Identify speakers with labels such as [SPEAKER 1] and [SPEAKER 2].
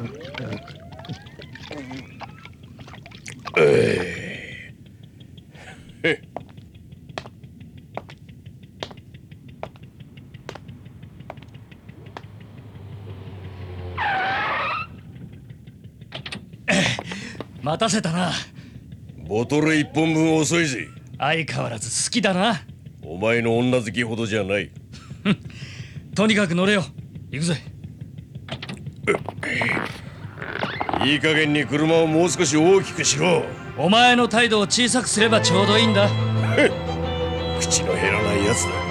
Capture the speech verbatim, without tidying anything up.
[SPEAKER 1] えー、へっ
[SPEAKER 2] 待たせたな。
[SPEAKER 1] ボトル一本分遅いぜ。
[SPEAKER 2] 相変わらず好きだな。
[SPEAKER 1] お前の女好きほどじゃない。
[SPEAKER 2] とにかく乗れよ。行くぜ。
[SPEAKER 1] いい加減に車をもう少し大きくしろ。
[SPEAKER 2] お前の態度を小さくすればちょうどいいんだ。
[SPEAKER 1] 口の減らないやつだ。